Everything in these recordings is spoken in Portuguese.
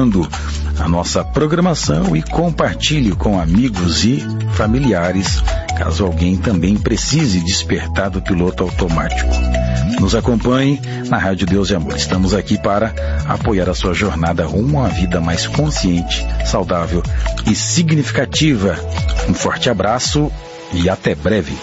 acompanhando a nossa programação e compartilhe com amigos e familiares, caso alguém também precise despertar do piloto automático. Nos acompanhe na Rádio Deus e Amor. Estamos aqui para apoiar a sua jornada rumo a uma vida mais consciente, saudável e significativa. Um forte abraço e até breve.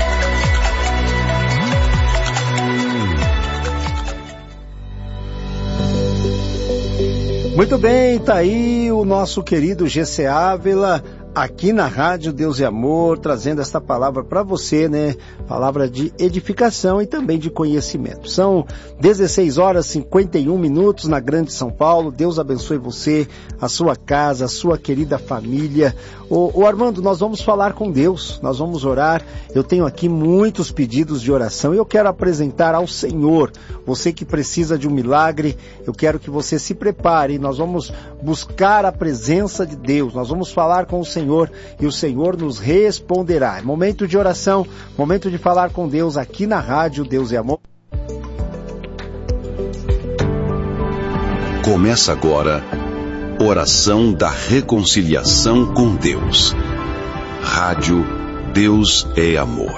Muito bem, tá aí o nosso querido GC Ávila, aqui na Rádio Deus e Amor, trazendo esta palavra para você, né? Palavra de edificação e também de conhecimento. São 16 horas e 51 minutos na Grande São Paulo. Deus abençoe você, a sua casa, a sua querida família. Ô Armando, nós vamos falar com Deus, nós vamos orar. Eu tenho aqui muitos pedidos de oração e eu quero apresentar ao Senhor. Você que precisa de um milagre, eu quero que você se prepare. Nós vamos buscar a presença de Deus, nós vamos falar com o Senhor e o Senhor nos responderá. Momento de oração, momento de falar com Deus aqui na Rádio Deus e Amor. Começa agora, Oração da Reconciliação com Deus. Rádio Deus é Amor.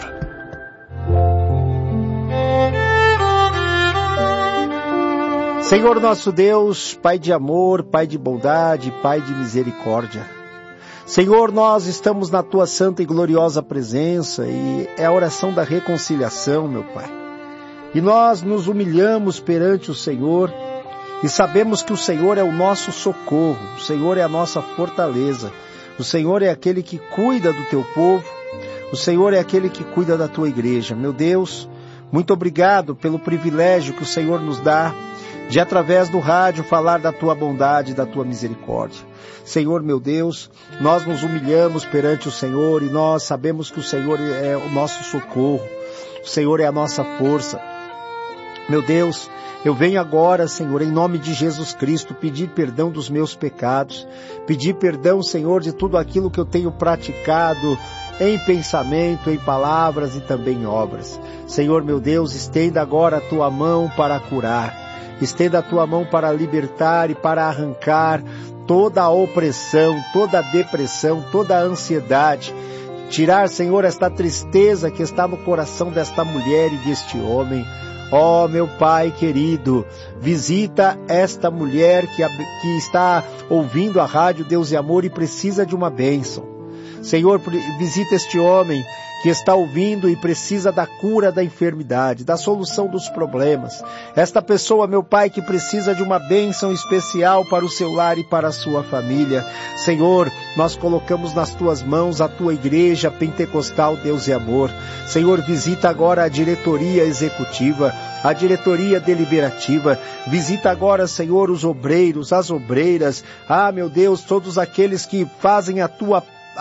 Senhor nosso Deus, Pai de amor, Pai de bondade, Pai de misericórdia. Senhor, nós estamos na Tua santa e gloriosa presença e é a oração da reconciliação, meu Pai. E nós nos humilhamos perante o Senhor e sabemos que o Senhor é o nosso socorro, o Senhor é a nossa fortaleza, o Senhor é aquele que cuida do Teu povo, o Senhor é aquele que cuida da Tua igreja. Meu Deus, muito obrigado pelo privilégio que o Senhor nos dá de, através do rádio, falar da Tua bondade e da Tua misericórdia. Senhor, meu Deus, nós nos humilhamos perante o Senhor e nós sabemos que o Senhor é o nosso socorro, o Senhor é a nossa força. Meu Deus, eu venho agora, Senhor, em nome de Jesus Cristo, pedir perdão dos meus pecados, pedir perdão, Senhor, de tudo aquilo que eu tenho praticado em pensamento, em palavras e também em obras. Senhor, meu Deus, estenda agora a Tua mão para curar. Estenda a Tua mão para libertar e para arrancar toda a opressão, toda a depressão, toda a ansiedade. Tirar, Senhor, esta tristeza que está no coração desta mulher e deste homem. Ó, meu Pai querido, visita esta mulher que está ouvindo a Rádio Deus e Amor e precisa de uma bênção. Senhor, visita este homem que está ouvindo e precisa da cura da enfermidade, da solução dos problemas. Esta pessoa, meu Pai, que precisa de uma bênção especial para o seu lar e para a sua família. Senhor, nós colocamos nas Tuas mãos a Tua igreja pentecostal Deus e Amor. Senhor, visita agora a diretoria executiva, a diretoria deliberativa. Visita agora, Senhor, os obreiros, as obreiras. Ah, meu Deus, todos aqueles que fazem a Tua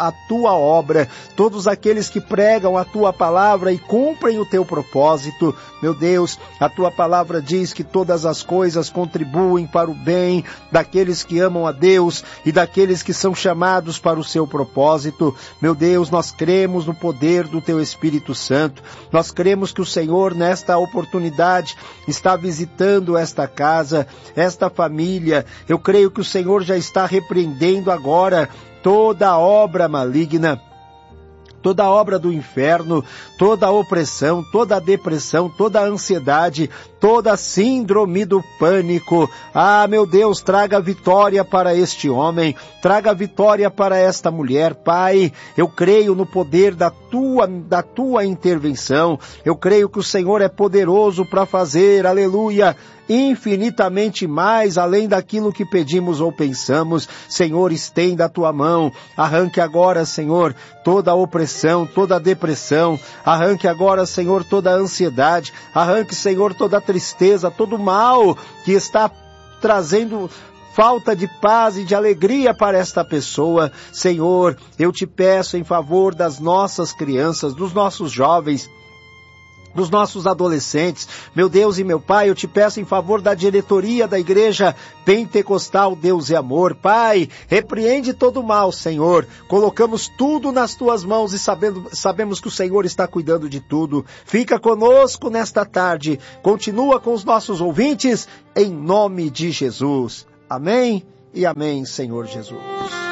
obra, todos aqueles que pregam a Tua palavra e cumprem o Teu propósito. Meu Deus, a Tua palavra diz que todas as coisas contribuem para o bem daqueles que amam a Deus e daqueles que são chamados para o Seu propósito. Meu Deus, nós cremos no poder do Teu Espírito Santo. Nós cremos que o Senhor, nesta oportunidade, está visitando esta casa, esta família. Eu creio que o Senhor já está repreendendo agora toda obra maligna, toda obra do inferno, toda opressão, toda depressão, toda ansiedade, toda síndrome do pânico. Ah, meu Deus, traga vitória para este homem, traga vitória para esta mulher. Pai, eu creio no poder da tua intervenção. Eu creio que o Senhor é poderoso para fazer, aleluia, infinitamente mais além daquilo que pedimos ou pensamos. Senhor, estenda a Tua mão, arranque agora, Senhor, toda a opressão, toda a depressão, arranque agora, Senhor, toda a ansiedade, arranque, Senhor, toda a tristeza, todo o mal que está trazendo falta de paz e de alegria para esta pessoa. Senhor, eu Te peço em favor das nossas crianças, dos nossos jovens, dos nossos adolescentes. Meu Deus e meu Pai, eu Te peço em favor da diretoria da Igreja Pentecostal Deus e Amor. Pai, repreende todo o mal, Senhor. Colocamos tudo nas Tuas mãos e sabemos que o Senhor está cuidando de tudo. Fica conosco nesta tarde. Continua com os nossos ouvintes, em nome de Jesus. Amém e amém, Senhor Jesus.